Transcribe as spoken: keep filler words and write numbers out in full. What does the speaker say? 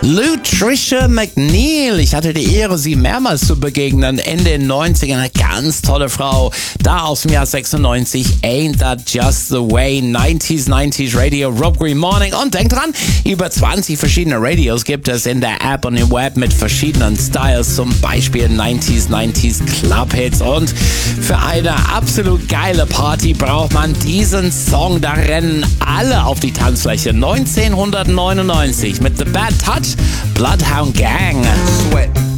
Lutricia McNeil, ich hatte die Ehre, sie mehrmals zu begegnen in den neunzigern. Eine ganz tolle Frau, da aus dem Jahr sechsundneunzig. Ain't That Just the Way? neunziger neunzig Radio, Rob Green Morning. Und denkt dran, über zwanzig verschiedene Radios gibt es in der App und im Web mit verschiedenen Styles, zum Beispiel neunziger neunzig Club Hits. Und für eine absolut geile Party braucht man diesen Song. Da rennen alle auf die Tanzfläche. neunzehnhundertneunundneunzig mit The Bad Touch, Bloodhound Gang. Sweat.